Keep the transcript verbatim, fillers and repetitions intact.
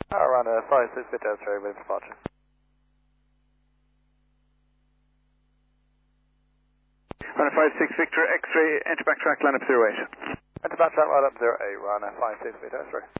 Uh, runner five six Victor X-ray with departure. Runner five six Victor X-ray, enter backtrack, line up zero eight. Enter backtrack, line up zero eight, runner five six Victor X-ray.